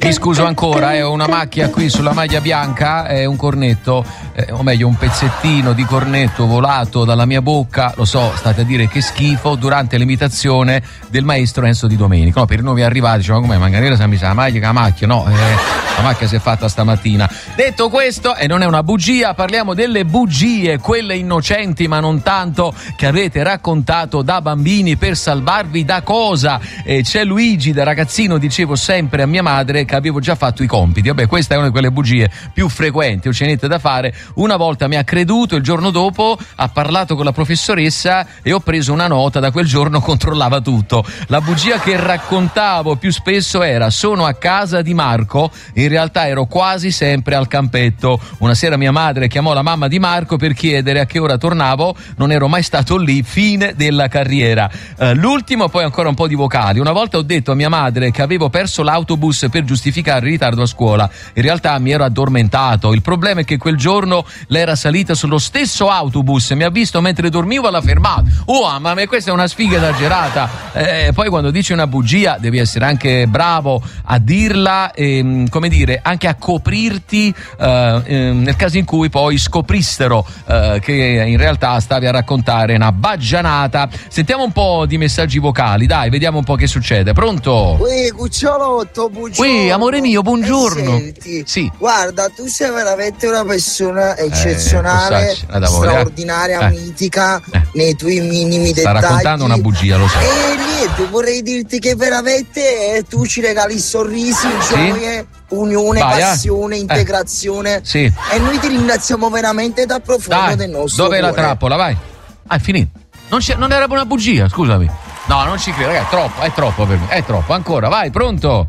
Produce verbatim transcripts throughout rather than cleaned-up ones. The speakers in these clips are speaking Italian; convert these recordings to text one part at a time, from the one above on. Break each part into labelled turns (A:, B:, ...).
A: Mi scuso ancora, è una macchia qui sulla maglia bianca, è un cornetto, eh, o meglio un pezzettino di cornetto volato dalla mia bocca, lo so, state a dire che schifo, durante l'imitazione del maestro Enzo Di Domenico. No, per noi arrivati, diciamo come Manganiera sa mi sa la maglia che la macchia, no, eh, la macchia si è fatta stamattina. Detto questo, e non è una bugia, parliamo delle bugie, quelle innocenti ma non tanto, che avete raccontato da bambini per salvarvi da cosa? Eh, c'è Luigi, da ragazzino dicevo sempre a mia madre che avevo già fatto i compiti. Vabbè, questa è una di quelle bugie più frequenti, ho c'è niente da fare. Una volta mi ha creduto, il giorno dopo ha parlato con la professoressa e ho preso una nota, da quel giorno controllava tutto. La bugia che raccontavo più spesso era: sono a casa di Marco, in realtà ero quasi sempre al campetto. Una sera mia madre chiamò la mamma di Marco per chiedere a che ora tornavo, non ero mai stato lì, fine della carriera. Uh, l'ultimo, poi ancora un po' di vocali. Una volta ho detto a mia madre che avevo perso l'autobus per giustificare il ritardo a scuola, in realtà mi ero addormentato. Il problema è che quel giorno lei era salita sullo stesso autobus, mi ha visto mentre dormivo alla fermata. Oh, mamma mia, questa è una sfiga esagerata. Eh, poi quando dici una bugia devi essere anche bravo a dirla, e, come dire, anche a coprirti eh, eh, nel caso in cui poi scoprissero eh, che in realtà stavi a raccontare una baggianata. Sentiamo un po' di messaggi vocali, dai, vediamo un po' che succede. Pronto?
B: Ui, cucciolotto, buongiorno.
A: Ui, amore mio, buongiorno.
B: Eh, senti,
A: sì.
B: Guarda, tu sei veramente una persona eccezionale,
A: eh, lavoro,
B: straordinaria,
A: eh.
B: mitica,
A: eh.
B: nei tuoi minimi
A: Sta
B: dettagli.
A: Sta raccontando una bugia, lo so.
B: E niente, vorrei dirti che veramente eh, tu ci regali sorrisi, gioie, sì? unione,
A: Vai,
B: passione,
A: eh.
B: integrazione.
A: Eh. Sì.
B: E noi ti ringraziamo veramente dal profondo
A: dai,
B: del nostro
A: dov'è
B: cuore.
A: la trappola, vai. Ah, è finito. Non, c'è, non era una bugia, scusami. No, non ci credo, ragazzi, è troppo, è troppo per me, è troppo. Ancora, vai, pronto?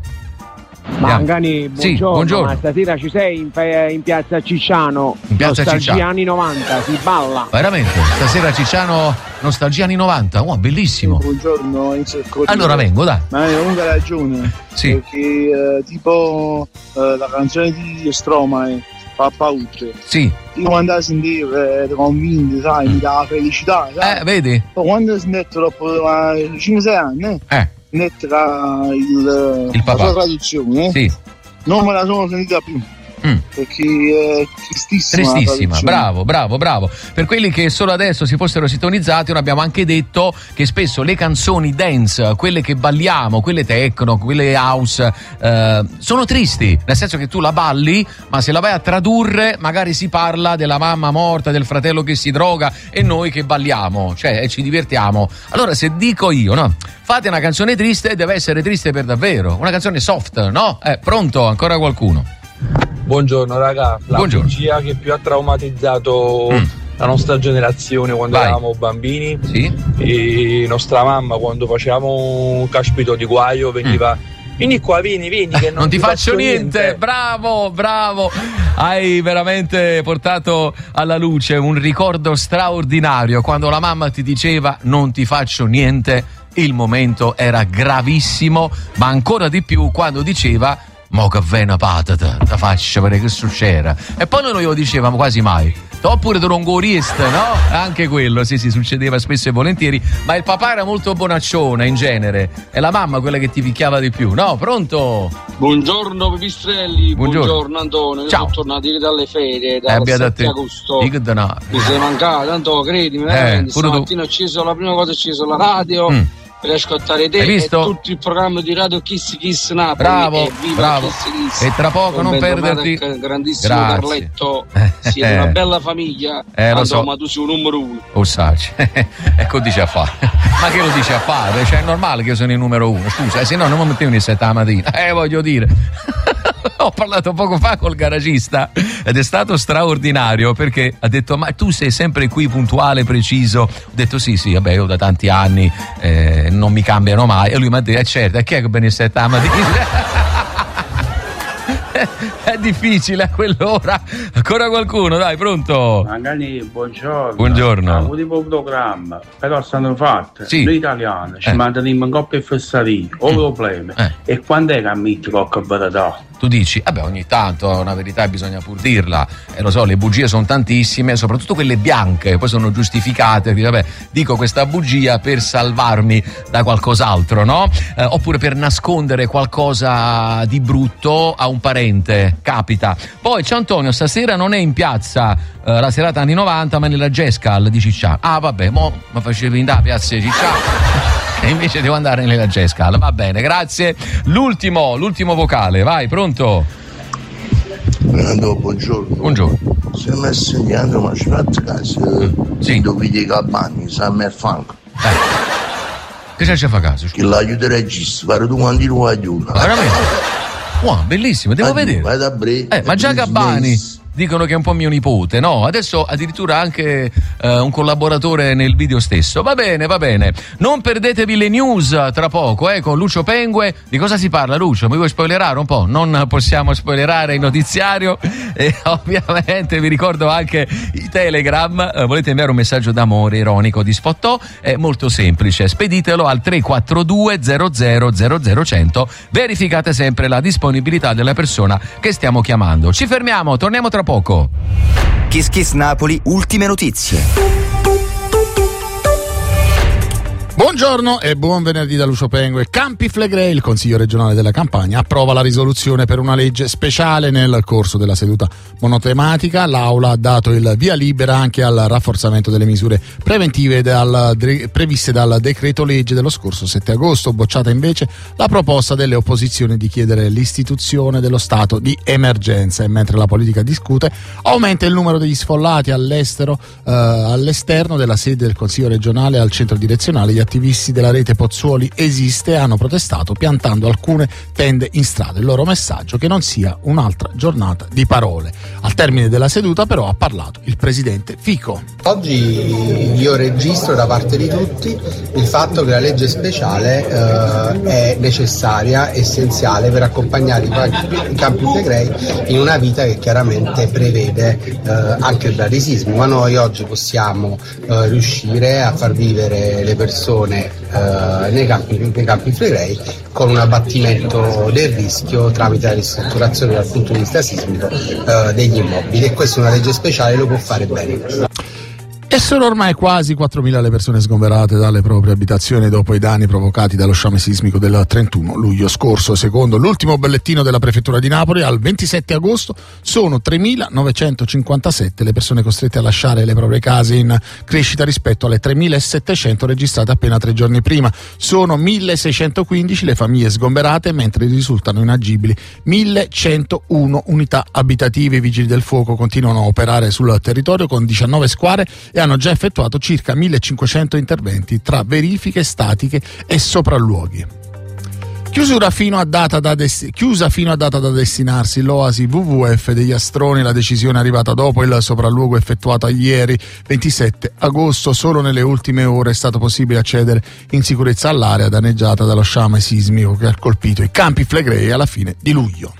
C: Mangani, buongiorno,
A: sì, buongiorno.
C: Ma stasera ci sei in, in piazza Cicciano,
A: in piazza
C: nostalgia
A: Cicciano.
C: anni novanta, si balla.
A: Veramente? Stasera Cicciano, nostalgia anni novanta, wow, bellissimo.
D: Sì, buongiorno, inizio il corriere.
A: Allora vengo, dai.
D: Ma hai comunque ragione,
A: sì.
D: Perché eh, tipo eh, la canzone di Stromae, fa paura.
A: Sì.
D: Io quando la sentivo ero convinto, sai, mm. mi dà felicità, sai?
A: Eh, vedi?
D: Poi quando si mette dopo cinque sei anni,
A: eh.
D: metterà il,
A: il
D: la sua traduzione,
A: sì.
D: Non me la sono sentita più. Mm. Perché è tristissima,
A: tristissima. Bravo, bravo, bravo. Per quelli che solo adesso si fossero sintonizzati, noi abbiamo anche detto che spesso le canzoni dance, quelle che balliamo, quelle techno, quelle house, eh, sono tristi, nel senso che tu la balli, ma se la vai a tradurre magari si parla della mamma morta, del fratello che si droga e noi che balliamo, cioè e ci divertiamo. Allora se dico io, no, fate una canzone triste, deve essere triste per davvero, una canzone soft, no? Eh, pronto? Ancora qualcuno?
E: Buongiorno raga, la
A: Buongiorno.
E: bugia che più ha traumatizzato mm. la nostra generazione quando Vai. eravamo bambini,
A: sì?
E: E nostra mamma quando facevamo un caspito di guaio veniva mm. vieni qua, vieni, vieni che non,
A: non ti,
E: ti
A: faccio,
E: faccio
A: niente. niente Bravo, bravo, hai veramente portato alla luce un ricordo straordinario. Quando la mamma ti diceva non ti faccio niente, il momento era gravissimo, ma ancora di più quando diceva mo che ve una patata, la faccia vedere che succede. E poi noi non glielo dicevamo quasi mai. Oppure drongoriste, no? Anche quello, sì, sì, succedeva spesso e volentieri. Ma il papà era molto bonaccione in genere. E la mamma quella che ti picchiava di più. No, pronto?
F: Buongiorno Pipistrelli, buongiorno, buongiorno Antonio.
A: Ciao.
F: Sono tornati dalle ferie, dal
A: eh,
F: sette agosto.
A: No.
F: Mi sei mancato, Antonio, credimi,
A: eh,
F: stamattina ho acceso, la prima cosa ho acceso la radio. Mm. Per ascoltare te e tutto il programma di Radio Kiss Kiss Napoli.
A: Bravo,
F: e viva
A: bravo.
F: Kiss Kiss.
A: E tra poco non perderti.
F: Grandissimo
A: Grazie.
F: Carletto, siete una bella famiglia.
A: Eh, lo so.
F: Ma tu sei un numero uno.
A: Lo sai. Ecco, dice a fare. Ma che lo dice a fare? Cioè è normale che io sono il numero uno. Scusa, eh, se no non mi mettevo in sette la mattina. Eh, voglio dire. Ho parlato poco fa col garagista ed è stato straordinario perché ha detto ma tu sei sempre qui puntuale, preciso. Ho detto sì sì, vabbè io da tanti anni eh, non mi cambiano mai. E lui mi ha detto eh certo, e chi è che viene sette la mattina? È difficile a quell'ora. Ancora qualcuno, dai, pronto?
G: Magari buongiorno.
A: Buongiorno.
G: Un tipo di programma, però stanno fatte.
A: Sì.
G: Noi italiani ci
A: eh.
G: manteniamo in coppia e fessarì, o
A: mm.
G: problemi.
A: Eh.
G: E quando è che ammetti qualche verità?
A: tu dici, vabbè, ogni tanto una verità bisogna pur dirla, e lo so, le bugie sono tantissime, soprattutto quelle bianche, poi sono giustificate, quindi vabbè, dico questa bugia per salvarmi da qualcos'altro, no? Eh, oppure per nascondere qualcosa di brutto a un parente, capita. Poi c'è Antonio, stasera non è in piazza eh, la serata anni novanta, ma nella Gescal di Cicciano. Ah vabbè, mo mi facevi andare a piazza di Cicciano e invece devo andare nella Gescal. Va bene, grazie. L'ultimo, l'ultimo vocale, vai, pronto?
H: Fernando, buongiorno.
A: Buongiorno.
H: Stiamo insegnando ma ci fate caso sì. Dove i cabani, Summer Funk.
A: Eh. Che c'è fa caso?
H: Che l'aiuta il regista, pare tu quando lo aiuta.
A: Veramente? Wow, bellissimo, devo Addio, vedere.
H: Vai da bre,
A: eh, ma già Gabbani dicono che è un po' mio nipote, no? Adesso addirittura anche eh, un collaboratore nel video stesso. Va bene, va bene. Non perdetevi le news tra poco, eh, con Lucio Pengue. Di cosa si parla, Lucio? Mi vuoi spoilerare un po'? Non possiamo spoilerare il notiziario e ovviamente vi ricordo anche i Telegram. Eh, volete inviare un messaggio d'amore ironico di Spottò? È molto semplice, speditelo al tre quattro due zero zero zero zero cento. Verificate sempre la disponibilità della persona che stiamo chiamando. Ci fermiamo, torniamo tra poco.
I: Kiss Kiss Napoli, ultime notizie.
J: Buongiorno e buon venerdì da Lucio Pengue. Campi Flegrei, il Consiglio regionale della Campania, approva la risoluzione per una legge speciale. Nel corso della seduta monotematica l'Aula ha dato il via libera anche al rafforzamento delle misure preventive dal, previste dal decreto legge dello scorso sette agosto, bocciata invece la proposta delle opposizioni di chiedere l'istituzione dello stato di emergenza. E mentre la politica discute, aumenta il numero degli sfollati all'estero, eh, all'esterno della sede del Consiglio regionale al centro direzionale. Gli attivisti della rete Pozzuoli Esiste hanno protestato piantando alcune tende in strada. Il loro messaggio: che non sia un'altra giornata di parole. Al termine della seduta però ha parlato il presidente Fico.
K: Oggi io registro da parte di tutti il fatto che la legge speciale eh, è necessaria, essenziale per accompagnare i, i Campi Flegrei in una vita che chiaramente prevede eh, anche il bradisismo, ma noi oggi possiamo eh, riuscire a far vivere le persone Uh, nei campi, nei campi Flegrei con un abbattimento del rischio tramite la ristrutturazione dal punto di vista sismico uh, degli immobili, e questa è una legge speciale, lo può fare bene.
J: E sono ormai quasi quattromila le persone sgomberate dalle proprie abitazioni dopo i danni provocati dallo sciame sismico del trentuno luglio scorso. Secondo l'ultimo bollettino della Prefettura di Napoli, al ventisette agosto sono tremilanovecentocinquantasette le persone costrette a lasciare le proprie case, in crescita rispetto alle tremilasettecento registrate appena tre giorni prima. Sono milleseicentoquindici le famiglie sgomberate, mentre risultano inagibili millecentouno unità abitative. I vigili del fuoco continuano a operare sul territorio con diciannove squadre e hanno già effettuato circa millecinquecento interventi tra verifiche statiche e sopralluoghi. Chiusura fino a data da desti- chiusa fino a data da destinarsi l'oasi W W F degli Astroni. La decisione è arrivata dopo il sopralluogo effettuato ieri ventisette agosto. Solo nelle ultime ore è stato possibile accedere in sicurezza all'area danneggiata dallo sciame sismico che ha colpito i Campi Flegrei alla fine di luglio.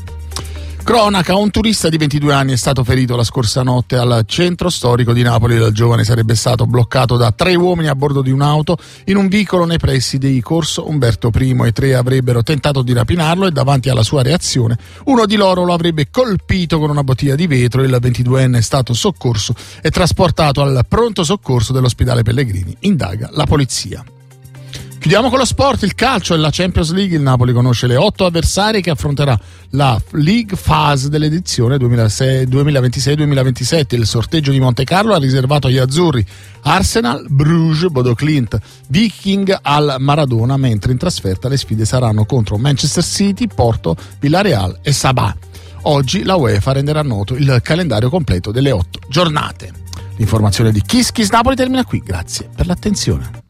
J: Cronaca: un turista di ventidue anni è stato ferito la scorsa notte al centro storico di Napoli. Il giovane sarebbe stato bloccato da tre uomini a bordo di un'auto in un vicolo nei pressi di Corso Umberto I. I tre avrebbero tentato di rapinarlo e davanti alla sua reazione uno di loro lo avrebbe colpito con una bottiglia di vetro. Il ventiduenne è stato soccorso e trasportato al pronto soccorso dell'ospedale Pellegrini. Indaga la polizia. Chiudiamo con lo sport, il calcio e la Champions League. Il Napoli conosce le otto avversarie che affronterà la League Phase dell'edizione duemilaventisei duemilaventisette. Il sorteggio di Monte Carlo ha riservato agli azzurri Arsenal, Bruges, Bodo Clint, Viking al Maradona, mentre in trasferta le sfide saranno contro Manchester City, Porto, Villarreal e Sabah. Oggi la UEFA renderà noto il calendario completo delle otto giornate. L'informazione di Kiss Kiss Napoli termina qui, grazie per l'attenzione.